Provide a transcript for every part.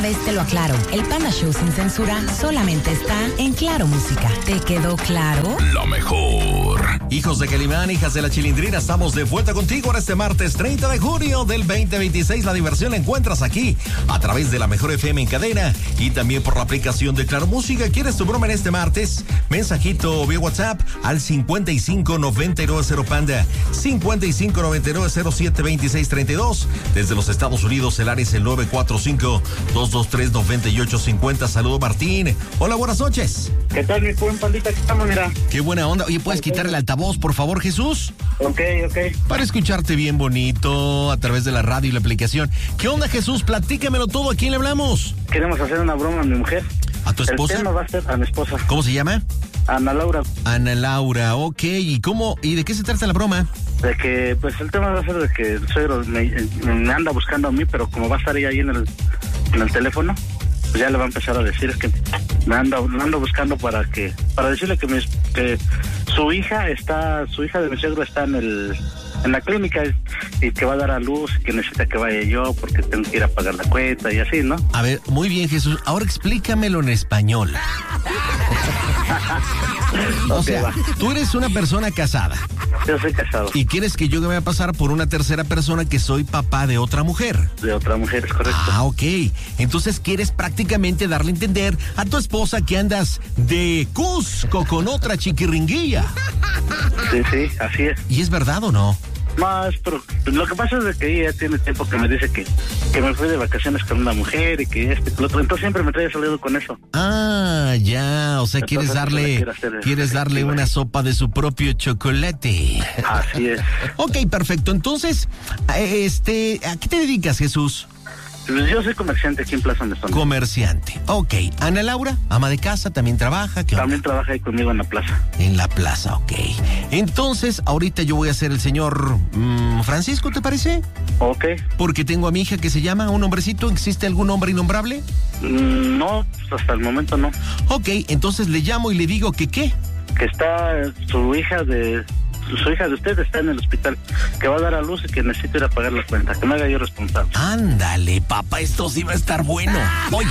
vez te lo aclaro, el Panda Show sin censura solamente está en Claro Música. ¿Te quedó claro? Lo mejor. Hijos de Calimán, hijas de la Chilindrina, estamos de vuelta contigo en este martes 30 de junio del 2026. La diversión la encuentras aquí a través de la Mejor FM en cadena y también por la aplicación de Claro Música. ¿Quieres tu broma en este martes? Mensajito vía WhatsApp al 5599 Panda, 5599072632. Desde los Estados Unidos, el área es el 945-223-9850. Saludo Martín. Hola, buenas noches. ¿Qué tal, mi buen pandita? ¿Qué estamos, mira? Qué buena onda. Oye, ¿puedes quitar el altavoz, por favor, Jesús? Ok. Para escucharte bien bonito a través de la radio y la aplicación. ¿Qué onda, Jesús? Platícamelo todo. ¿A quién le hablamos? Queremos hacer una broma a mi mujer. ¿A tu esposa? El tema va a ser a mi esposa. ¿Cómo se llama? Ana Laura. Ana Laura, ok. ¿Y de qué se trata la broma? De que, pues, el tema va a ser de que el suegro me anda buscando a mí, pero como va a estar ella ahí en el teléfono, pues ya le va a empezar a decir que me ando buscando para decirle que su hija de mi suegro está en la clínica y que va a dar a luz y que necesita que vaya yo porque tengo que ir a pagar la cuenta y así, ¿no? A ver, muy bien, Jesús. Ahora explícamelo en español. O sea, tú eres una persona casada. Yo soy casado. ¿Y quieres que yo me vaya a pasar por una tercera persona que soy papá de otra mujer? De otra mujer, es correcto. Ah, ok. Entonces quieres prácticamente darle a entender a tu esposa que andas de Cusco con otra chiquiringuilla. Sí, así es. ¿Y es verdad o no? Más, pero lo que pasa es de que ella tiene tiempo que me dice que me fui de vacaciones con una mujer y que lo otro, entonces siempre me trae salido con eso. Ah, ya, o sea, Entonces, quieres darle una sopa de su propio chocolate. Así es. Ok, perfecto. Entonces, ¿a qué te dedicas, Jesús? Pues yo soy comerciante aquí en Plaza Mesón. Comerciante. Ok. Ana Laura, ama de casa, también trabaja. También trabaja ahí conmigo en la plaza. En la plaza, ok. Entonces, ahorita yo voy a ser el señor Francisco, ¿te parece? Ok. Porque tengo a mi hija que se llama un hombrecito. ¿Existe algún hombre innombrable? No, hasta el momento no. Ok, entonces le llamo y le digo que ¿qué? Que está su hija de usted está en el hospital, que va a dar a luz y que necesito ir a pagar la cuenta, que me haga yo responsable. Ándale, papá, esto sí va a estar bueno. Oye,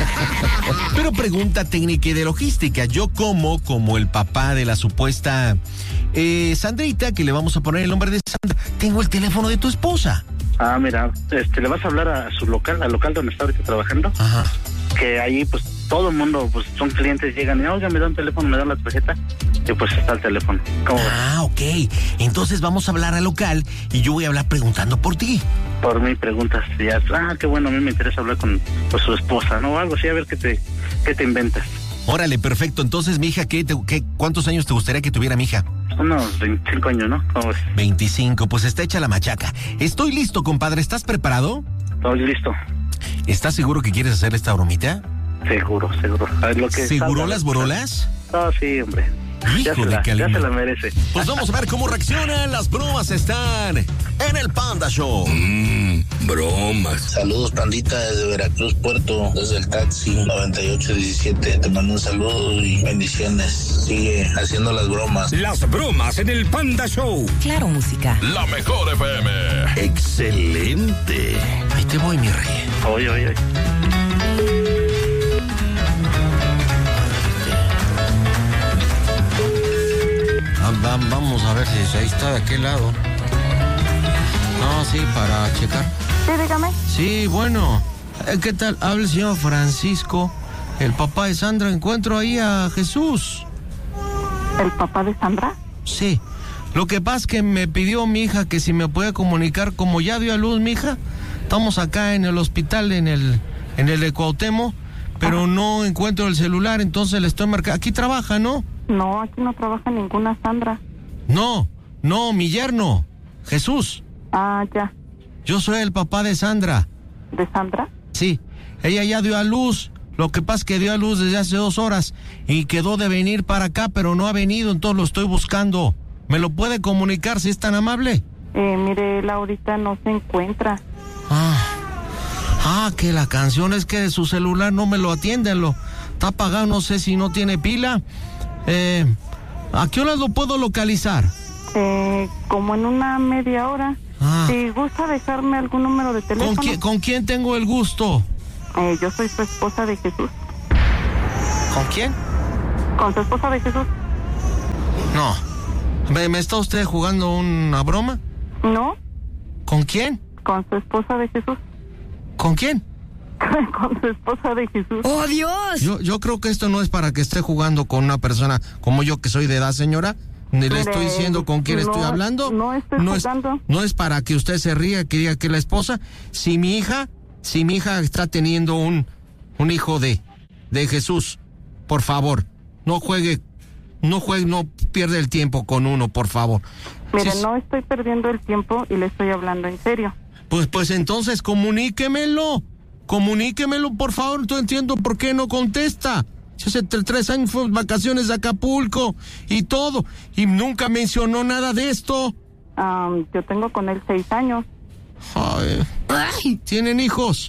pero pregunta técnica y de logística. Yo como el papá de la supuesta Sandrita, que le vamos a poner el nombre de Sandra, tengo el teléfono de tu esposa. Ah, mira, le vas a hablar a su local, al local donde está ahorita trabajando. Ajá. Que ahí, pues, todo el mundo, pues, son clientes, llegan y, oiga, me dan teléfono, me dan la tarjeta, y pues está el teléfono. ¿Cómo ves? Ok. Entonces vamos a hablar al local y yo voy a hablar preguntando por ti. Por mí preguntas, ya, qué bueno, a mí me interesa hablar con su esposa, ¿no? Algo así, a ver qué te inventas. Órale, perfecto. Entonces, mi hija, ¿cuántos años te gustaría que tuviera mi hija? Unos 25 años, ¿no? ¿Cómo ves? 25, pues está hecha la machaca. Estoy listo, compadre. ¿Estás preparado? Estoy listo. ¿Estás seguro que quieres hacer esta bromita? Seguro. A ver, ¿Seguro las borolas? No, sí, hombre. Hijo de Calimán. Ya se la merece. Pues vamos a ver cómo reaccionan. Las bromas están en el Panda Show. Bromas. Saludos, pandita, desde Veracruz, Puerto, desde el taxi 9817. Te mando un saludo y bendiciones. Sigue haciendo las bromas. Las bromas en el Panda Show. Claro Música. La Mejor FM. Excelente. Ahí te voy, mi rey. Oye. Vamos a ver si ahí está de aquel lado. No, sí, para checar. Sí, dígame. Sí, bueno. ¿Qué tal? Habla el señor Francisco, el papá de Sandra. Encuentro ahí a Jesús. ¿El papá de Sandra? Sí. Lo que pasa es que me pidió mi hija que si me puede comunicar, como ya dio a luz mi hija. Estamos acá en el hospital, en el de Cuauhtémoc, pero no encuentro el celular, entonces le estoy marcando. Aquí trabaja, ¿no? No, aquí no trabaja ninguna Sandra. No, mi yerno, Jesús. Ah, ya. Yo soy el papá de Sandra. ¿De Sandra? Sí, ella ya dio a luz. Lo que pasa es que dio a luz desde hace 2 horas y quedó de venir para acá, pero no ha venido, entonces lo estoy buscando. ¿Me lo puede comunicar si es tan amable? Mire, él ahorita no se encuentra. Que la canción es que de su celular no me lo atienden, está apagado, no sé si no tiene pila. ¿A qué horas lo puedo localizar? Como en una media hora. Si gusta dejarme algún número de teléfono. ¿Con quién tengo el gusto? Yo soy su esposa de Jesús. ¿Con quién? ¿Con su esposa de Jesús? No. ¿Me está usted jugando una broma? No, ¿Con quién? con su esposa de Jesús. ¿Con quién? Con su esposa de Jesús. ¡Oh, Dios! Yo creo que esto no es para que esté jugando con una persona como yo que soy de edad, señora. Ni le estoy diciendo con quién estoy hablando. No estoy jugando. No es para que usted se ría, que diga que la esposa. Si mi hija está teniendo un hijo de Jesús, por favor, no juegue, no pierda el tiempo con uno, por favor. Mire, Sí, no estoy perdiendo el tiempo y le estoy hablando en serio. Pues entonces comuníquemelo, por favor. No entiendo por qué no contesta. Si hace 3 años fue vacaciones de Acapulco y todo, y nunca mencionó nada de esto. Yo tengo con él 6 años. Ay, ¿tienen hijos?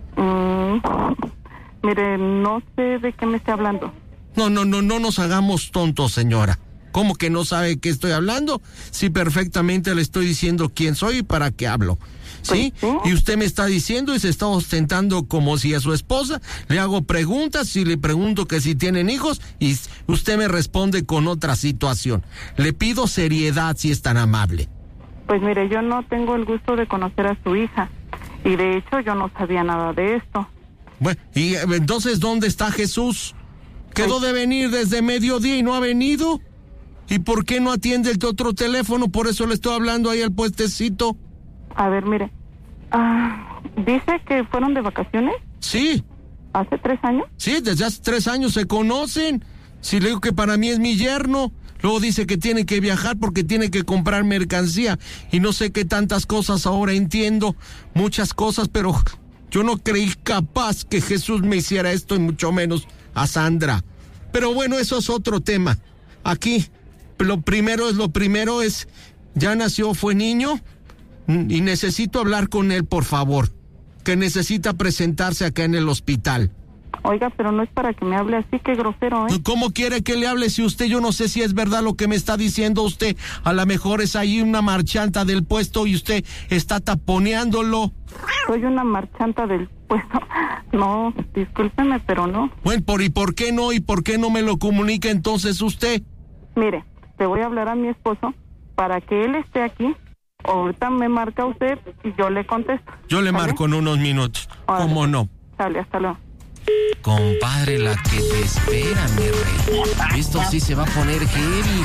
Mire, no sé de qué me está hablando. No nos hagamos tontos, señora. ¿Cómo que no sabe qué estoy hablando? Sí, perfectamente le estoy diciendo quién soy y para qué hablo. ¿Sí? Pues sí. Y usted me está diciendo y se está ostentando como si a su esposa le hago preguntas y le pregunto que si tienen hijos y usted me responde con otra situación. Le pido seriedad si es tan amable. Pues mire, yo no tengo el gusto de conocer a su hija. Y de hecho yo no sabía nada de esto. Bueno, y entonces, ¿dónde está Jesús? Quedó de venir desde mediodía y no ha venido. ¿Y por qué no atiende el otro teléfono? Por eso le estoy hablando ahí al puestecito. A ver, mire. Dice que fueron de vacaciones. Sí, ¿Hace 3 años? sí, desde hace 3 años se conocen. Si le digo que para mí es mi yerno, luego dice que tiene que viajar porque tiene que comprar mercancía. Y no sé qué tantas cosas ahora entiendo, muchas cosas, pero yo no creí capaz que Jesús me hiciera esto y mucho menos a Sandra. Pero bueno, eso es otro tema. Aquí, lo primero es, ya nació, fue niño, y necesito hablar con él, por favor, que necesita presentarse acá en el hospital. Oiga, pero no es para que me hable así, qué grosero, ¿eh? ¿Cómo quiere que le hable si usted, yo no sé si es verdad lo que me está diciendo usted? A lo mejor es ahí una marchanta del puesto y usted está taponeándolo. Soy una marchanta del puesto. No, discúlpeme, pero no. Bueno, ¿y por qué no? ¿Y por qué no me lo comunica entonces usted? Mire, le voy a hablar a mi esposo para que él esté aquí. Ahorita me marca usted y yo le contesto. Yo le ¿Sale? marco en unos minutos. Órale. ¿Cómo no? Sale, hasta luego. Compadre, la que te espera, mi rey. Esto sí se va a poner heavy,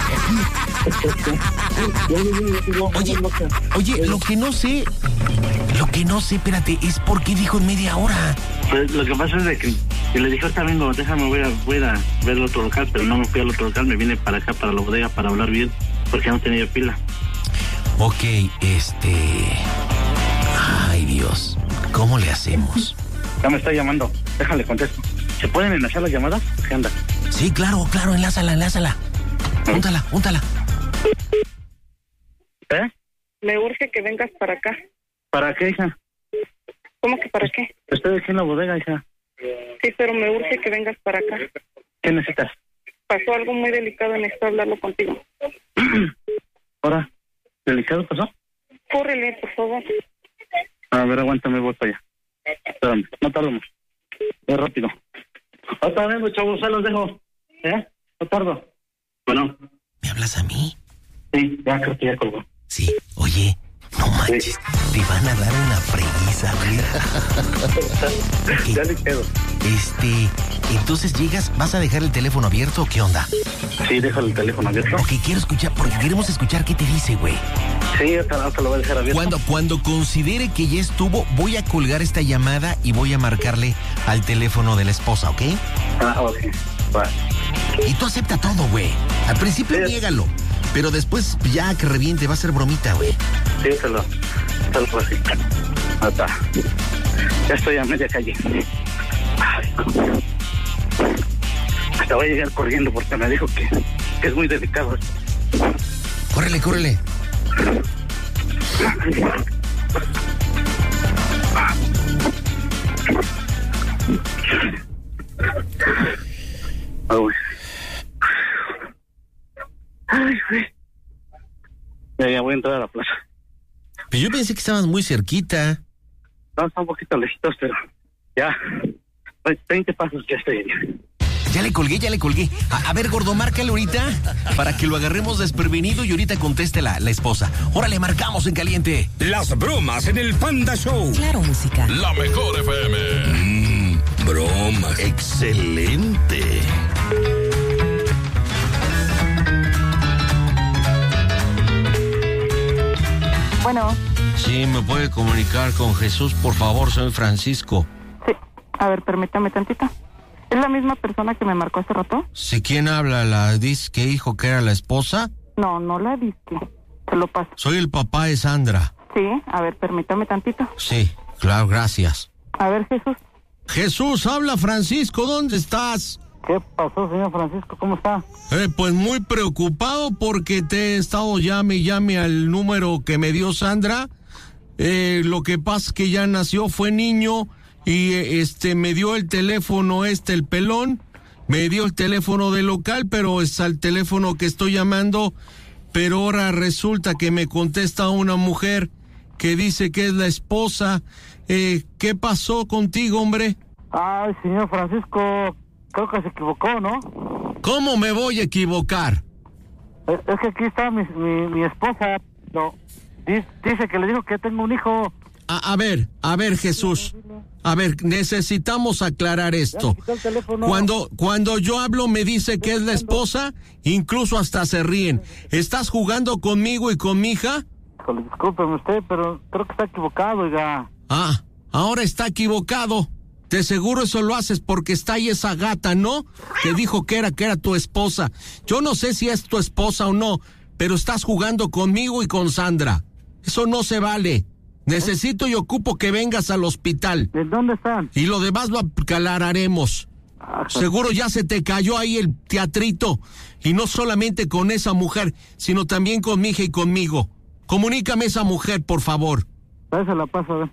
güey. Oye, lo que no sé, espérate, es por qué dijo en media hora. Pues lo que pasa es de que le dije, ahorita vengo, déjame, voy a ver el otro local, pero no me fui al otro local, me vine para acá, para la bodega, para hablar bien, porque no tenía pila. Ok, ay, Dios, ¿cómo le hacemos? Ya me está llamando, déjale contesto. ¿Se pueden enlazar las llamadas? ¿Qué anda? Sí, claro, enlázala. Úntala. ¿Eh? Me urge que vengas para acá. ¿Para qué, hija? ¿Cómo que para qué? Estoy aquí en la bodega, hija. Sí, pero me urge que vengas para acá. ¿Qué necesitas? Pasó algo muy delicado y necesito hablarlo contigo. ¿Ahora? ¿Delicado pasó? Córrele, por favor. A ver, aguántame, voy para allá. Espérame, no tardamos. Voy rápido. Otra vez, chavos, se los dejo. No tardo. Bueno. ¿Me hablas a mí? Sí, ya creo que ya colgó. Sí, oye, no manches, te van a dar una freguiza, güey. Ya le quedo. Entonces llegas, ¿vas a dejar el teléfono abierto o qué onda? Sí, déjalo el teléfono abierto. Porque queremos escuchar qué te dice, güey. Sí, hasta lo voy a dejar abierto. Cuando considere que ya estuvo, voy a colgar esta llamada y voy a marcarle al teléfono de la esposa, ¿ok? Ok, va. Y tú acepta todo, güey. Al principio niégalo, pero después ya que reviente, va a ser bromita, güey. Sí, se lo así. Hasta. Ya estoy a media calle. Ay, hasta voy a llegar corriendo porque me dijo que es muy delicado. Córrele. Ay, güey. Ya voy a entrar a la plaza. Pero yo pensé que estabas muy cerquita. No, está un poquito lejitos, pero Ya, 20 pasos, ya estoy. Ya le colgué. A ver, gordo, márcale ahorita para que lo agarremos desprevenido y ahorita conteste la esposa. Órale, marcamos en caliente. Las bromas en el Panda Show. Claro Música. La mejor FM. Bromas. Excelente. Bueno. Sí, ¿me puede comunicar con Jesús, por favor? Soy Francisco. Sí, a ver, permítame tantito. ¿Es la misma persona que me marcó hace rato? ¿Sí? ¿Quién habla? ¿La disque dijo que era la esposa? No, no la disque. Se lo paso. Soy el papá de Sandra. Sí, a ver, permítame tantito. Sí, claro, gracias. A ver, Jesús. Jesús, habla Francisco, ¿dónde estás? ¿Qué pasó, señor Francisco? ¿Cómo está? Pues muy preocupado porque te he estado llame al número que me dio Sandra. Lo que pasa es que ya nació, fue niño y me dio el teléfono el pelón, me dio el teléfono del local, pero es al teléfono que estoy llamando, pero ahora resulta que me contesta una mujer que dice que es la esposa. ¿Qué pasó contigo, hombre? Ay, señor Francisco, creo que se equivocó, ¿no? ¿Cómo me voy a equivocar? Es que aquí está mi esposa. No, dice que le dijo que tengo un hijo. A ver, Jesús. A ver, necesitamos aclarar esto. Cuando yo hablo me dice que es la esposa, incluso hasta se ríen. ¿Estás jugando conmigo y con mi hija? Discúlpeme usted, pero creo que está equivocado, oiga. Ah, ahora está equivocado. De seguro eso lo haces porque está ahí esa gata, ¿no? Que dijo que era tu esposa. Yo no sé si es tu esposa o no, pero estás jugando conmigo y con Sandra. Eso no se vale. Necesito y ocupo que vengas al hospital. ¿En dónde están? Y lo demás lo aclararemos. Seguro ya se te cayó ahí el teatrito. Y no solamente con esa mujer, sino también con mi hija y conmigo. Comunícame esa mujer, por favor. Se la paso, a ver.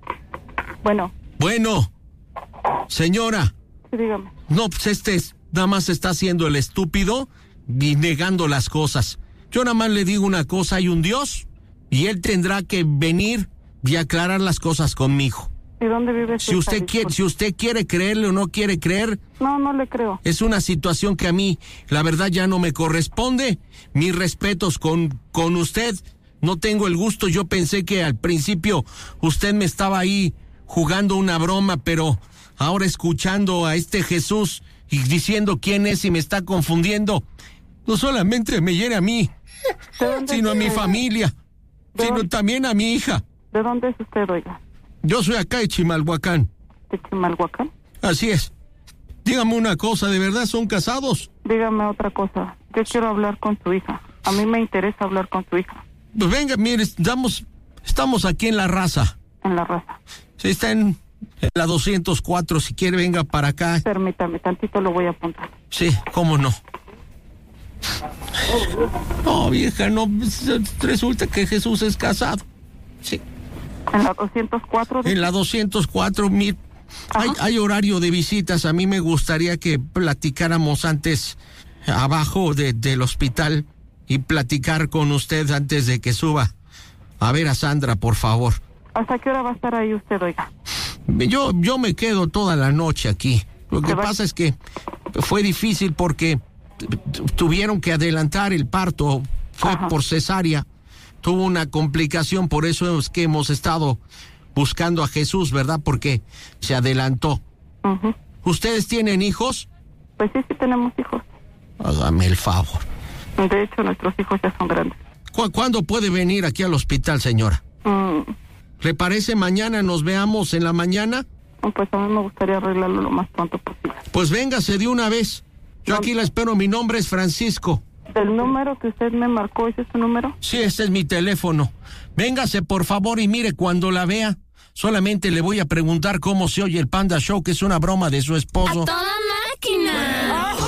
Bueno, señora. Sí, dígame. No, pues nada más está haciendo el estúpido y negando las cosas. Yo nada más le digo una cosa, hay un Dios y él tendrá que venir y aclarar las cosas conmigo. ¿Y dónde vive si usted quiere creerle o no quiere creer. No le creo. Es una situación que a mí, la verdad, ya no me corresponde. Mis respetos con usted. No tengo el gusto. Yo pensé que al principio usted me estaba ahí jugando una broma, pero ahora escuchando a Jesús y diciendo quién es y me está confundiendo, no solamente me hiere a mí, sino a mi familia, sino también a mi hija. ¿De dónde es usted, oiga? Yo soy acá de Chimalhuacán. ¿De Chimalhuacán? Así es. Dígame una cosa, ¿de verdad son casados? Dígame otra cosa. Yo quiero hablar con su hija. A mí me interesa hablar con su hija. Pues venga, mire, estamos aquí en La Raza. En La Raza. Sí, está en la 204, si quiere venga para acá. Permítame, tantito lo voy a apuntar. Sí, cómo no. No, vieja, no, resulta que Jesús es casado. Sí. ¿En la 204? En la 204, hay horario de visitas. A mí me gustaría que platicáramos antes abajo del hospital y platicar con usted antes de que suba a ver a Sandra, por favor. ¿Hasta qué hora va a estar ahí usted, oiga? Yo me quedo toda la noche aquí. Lo que pasa es que fue difícil porque tuvieron que adelantar el parto. Fue por cesárea. Tuvo una complicación, por eso es que hemos estado buscando a Jesús, ¿verdad? Porque se adelantó. ¿Ustedes tienen hijos? Pues sí tenemos hijos. Hágame el favor. De hecho, nuestros hijos ya son grandes. ¿Cuándo puede venir aquí al hospital, señora? ¿Le parece mañana nos veamos en la mañana? Pues a mí me gustaría arreglarlo lo más pronto posible. Pues véngase de una vez. Yo aquí la espero, mi nombre es Francisco. ¿El número que usted me marcó, ese es su número? Sí, este es mi teléfono. Véngase, por favor, y mire, cuando la vea, solamente le voy a preguntar cómo se oye el Panda Show, que es una broma de su esposo. A toda